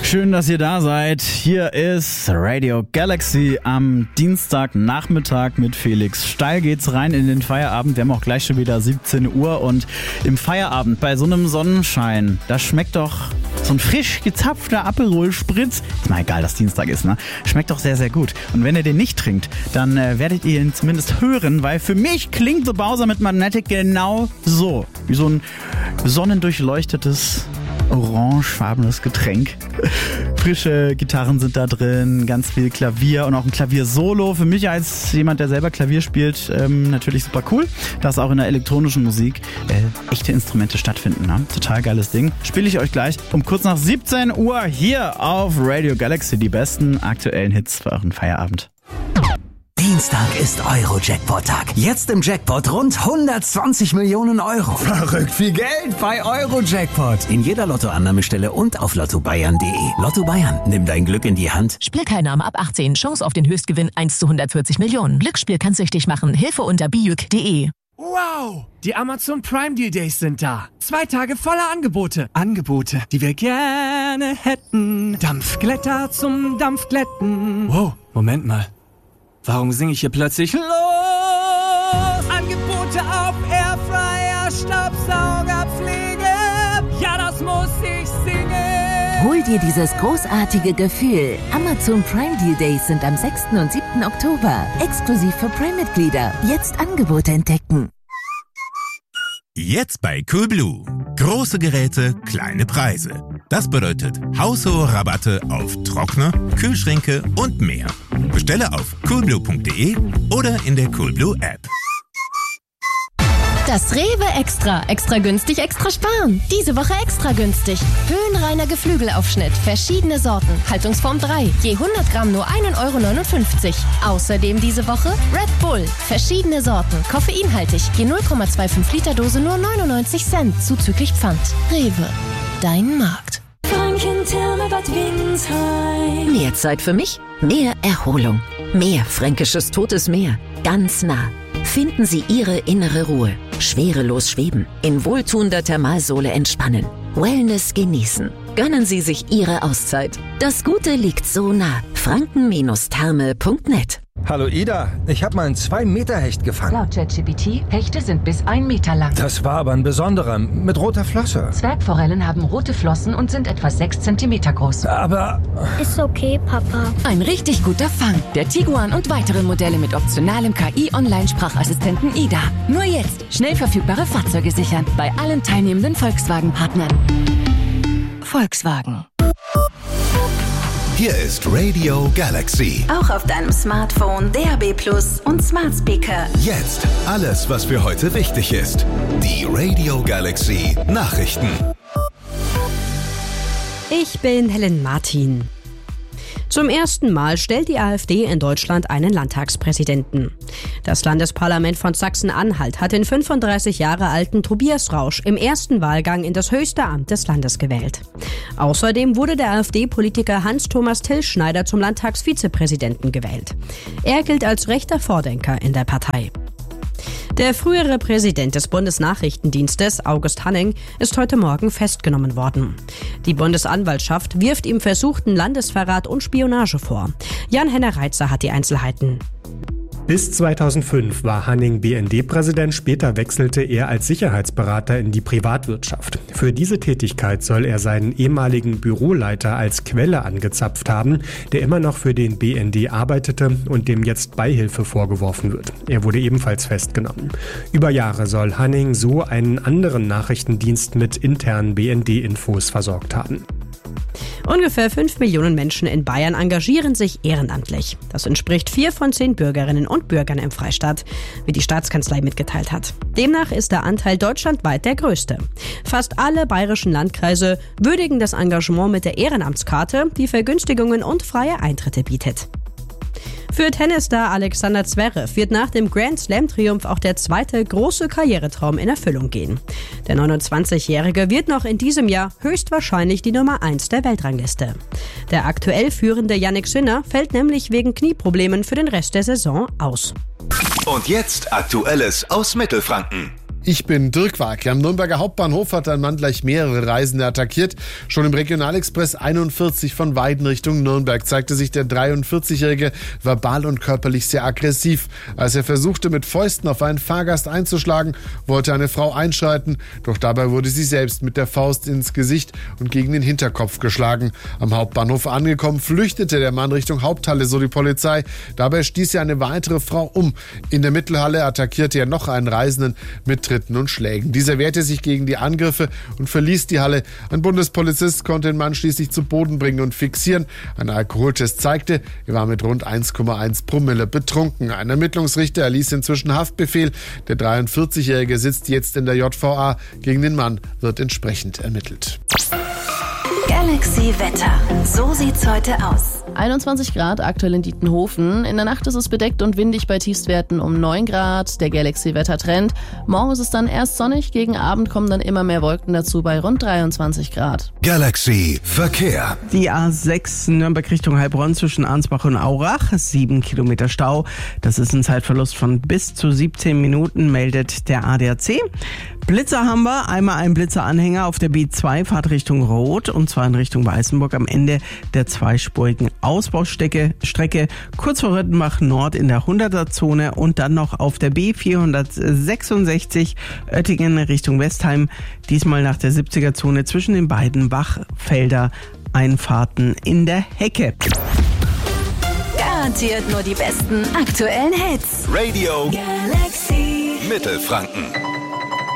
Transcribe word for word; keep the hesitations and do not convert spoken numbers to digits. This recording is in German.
Schön, dass ihr da seid. Hier ist Radio Galaxy am Dienstagnachmittag mit Felix. Steil geht's rein in den Feierabend. Wir haben auch gleich schon wieder siebzehn Uhr und im Feierabend bei so einem Sonnenschein, da schmeckt doch so ein frisch gezapfter Aperol Spritz. Ist mal egal, dass Dienstag ist, ne? Schmeckt doch sehr, sehr gut. Und wenn ihr den nicht trinkt, dann äh, werdet ihr ihn zumindest hören, weil für mich klingt The Bowser mit Magnetic genau so. Wie so ein sonnendurchleuchtetes orangefarbenes Getränk. Frische Gitarren sind da drin, ganz viel Klavier und auch ein Klavier-Solo. Für mich als jemand, der selber Klavier spielt, ähm, natürlich super cool, dass auch in der elektronischen Musik äh, echte Instrumente stattfinden. Ne? Total geiles Ding. Spiele ich euch gleich um kurz nach siebzehn Uhr hier auf Radio Galaxy die besten aktuellen Hits für euren Feierabend. Dienstag ist Euro-Jackpot-Tag. Jetzt im Jackpot rund hundertzwanzig Millionen Euro. Verrückt viel Geld bei Euro-Jackpot. In jeder Lottoannahmestelle und auf lotto bayern punkt de. Lotto Bayern, nimm dein Glück in die Hand. Spielteilnahme ab achtzehn. Chance auf den Höchstgewinn eins zu hundertvierzig Millionen. Glücksspiel kann süchtig machen. Hilfe unter bijuk punkt de. Wow! Die Amazon Prime Deal Days sind da. Zwei Tage voller Angebote. Angebote, die wir gerne hätten. Dampfglätter zum Dampfglätten. Wow, Moment mal. Warum singe ich hier plötzlich los? Angebote auf Airfryer, Staubsauger, Pflege. Ja, das muss ich singen. Hol dir dieses großartige Gefühl. Amazon Prime Deal Days sind am sechsten und siebten Oktober. Exklusiv für Prime-Mitglieder. Jetzt Angebote entdecken. Jetzt bei Coolblue. Große Geräte, kleine Preise. Das bedeutet haushohe Rabatte auf Trockner, Kühlschränke und mehr. Bestelle auf coolblue punkt de oder in der Coolblue App. Das Rewe Extra. Extra günstig, extra sparen. Diese Woche extra günstig. Höhenreiner Geflügelaufschnitt. Verschiedene Sorten. Haltungsform drei. Je hundert Gramm nur ein Euro neunundfünfzig. Außerdem diese Woche Red Bull. Verschiedene Sorten. Koffeinhaltig. Je null Komma fünfundzwanzig Liter Dose nur neunundneunzig Cent. Zuzüglich Pfand. Rewe. Dein Markt. Bad Windsheim. Mehr Zeit für mich, mehr Erholung. Mehr fränkisches Totes Meer. Ganz nah. Finden Sie Ihre innere Ruhe. Schwerelos schweben. In wohltuender Thermalsohle entspannen. Wellness genießen. Gönnen Sie sich Ihre Auszeit. Das Gute liegt so nah. franken Therme punkt net. Hallo Ida, ich habe mal einen zwei Meter Hecht gefangen. Laut ChatGPT, Hechte sind bis ein Meter lang. Das war aber ein besonderer, mit roter Flosse. Zwergforellen haben rote Flossen und sind etwa sechs Zentimeter groß. Aber... Ist okay, Papa. Ein richtig guter Fang. Der Tiguan und weitere Modelle mit optionalem K I-Online-Sprachassistenten Ida. Nur jetzt schnell verfügbare Fahrzeuge sichern. Bei allen teilnehmenden Volkswagen-Partnern. Volkswagen. Hier ist Radio Galaxy. Auch auf deinem Smartphone, D A B Plus und Smart Speaker. Jetzt alles, was für heute wichtig ist. Die Radio Galaxy Nachrichten. Ich bin Helen Martin. Zum ersten Mal stellt die AfD in Deutschland einen Landtagspräsidenten. Das Landesparlament von Sachsen-Anhalt hat den fünfunddreißig Jahre alten Tobias Rausch im ersten Wahlgang in das höchste Amt des Landes gewählt. Außerdem wurde der AfD-Politiker Hans-Thomas Tillschneider zum Landtagsvizepräsidenten gewählt. Er gilt als rechter Vordenker in der Partei. Der frühere Präsident des Bundesnachrichtendienstes, August Hanning, ist heute Morgen festgenommen worden. Die Bundesanwaltschaft wirft ihm versuchten Landesverrat und Spionage vor. Jan-Henner Reitzer hat die Einzelheiten. Bis zweitausendfünf war Hanning B N D-Präsident, später wechselte er als Sicherheitsberater in die Privatwirtschaft. Für diese Tätigkeit soll er seinen ehemaligen Büroleiter als Quelle angezapft haben, der immer noch für den B N D arbeitete und dem jetzt Beihilfe vorgeworfen wird. Er wurde ebenfalls festgenommen. Über Jahre soll Hanning so einen anderen Nachrichtendienst mit internen B N D-Infos versorgt haben. Ungefähr fünf Millionen Menschen in Bayern engagieren sich ehrenamtlich. Das entspricht vier von zehn Bürgerinnen und Bürgern im Freistaat, wie die Staatskanzlei mitgeteilt hat. Demnach ist der Anteil deutschlandweit der größte. Fast alle bayerischen Landkreise würdigen das Engagement mit der Ehrenamtskarte, die Vergünstigungen und freie Eintritte bietet. Für Tennisstar Alexander Zverev wird nach dem Grand-Slam-Triumph auch der zweite große Karrieretraum in Erfüllung gehen. Der neunundzwanzigjährige wird noch in diesem Jahr höchstwahrscheinlich die Nummer eins der Weltrangliste. Der aktuell führende Jannik Sinner fällt nämlich wegen Knieproblemen für den Rest der Saison aus. Und jetzt Aktuelles aus Mittelfranken. Ich bin Dirk Wagner. Am Nürnberger Hauptbahnhof hat ein Mann gleich mehrere Reisende attackiert. Schon im Regionalexpress einundvierzig von Weiden Richtung Nürnberg zeigte sich der dreiundvierzigjährige verbal und körperlich sehr aggressiv. Als er versuchte, mit Fäusten auf einen Fahrgast einzuschlagen, wollte eine Frau einschreiten. Doch dabei wurde sie selbst mit der Faust ins Gesicht und gegen den Hinterkopf geschlagen. Am Hauptbahnhof angekommen, flüchtete der Mann Richtung Haupthalle, so die Polizei. Dabei stieß er eine weitere Frau um. In der Mittelhalle attackierte er noch einen Reisenden mit Tritten und Schlägen. Dieser wehrte sich gegen die Angriffe und verließ die Halle. Ein Bundespolizist konnte den Mann schließlich zu Boden bringen und fixieren. Ein Alkoholtest zeigte, er war mit rund eins Komma eins Promille betrunken. Ein Ermittlungsrichter erließ inzwischen Haftbefehl. Der dreiundvierzigjährige sitzt jetzt in der J V A. Gegen den Mann wird entsprechend ermittelt. Galaxy Wetter. So sieht's heute aus. einundzwanzig Grad aktuell in Dietenhofen. In der Nacht ist es bedeckt und windig bei Tiefstwerten um neun Grad. Der Galaxy-Wetter-Trend. Morgen ist es dann erst sonnig, gegen Abend kommen dann immer mehr Wolken dazu bei rund dreiundzwanzig Grad. Galaxy Verkehr. Die A sechs Nürnberg Richtung Heilbronn zwischen Arnsbach und Aurach. sieben Kilometer Stau. Das ist ein Zeitverlust von bis zu siebzehn Minuten, meldet der A D A C. Blitzer haben wir. Einmal ein Blitzeranhänger auf der B zwei, Fahrt Richtung Rot, und zwar in Richtung Weißenburg am Ende der zweispurigen Ausbaustrecke, Strecke kurz vor Röttenbach Nord in der hunderter-Zone, und dann noch auf der B vierhundertsechsundsechzig Oettingen Richtung Westheim, diesmal nach der siebziger-Zone zwischen den beiden Bachfelder Einfahrten in der Hecke. Garantiert nur die besten aktuellen Hits. Radio Galaxy Mittelfranken.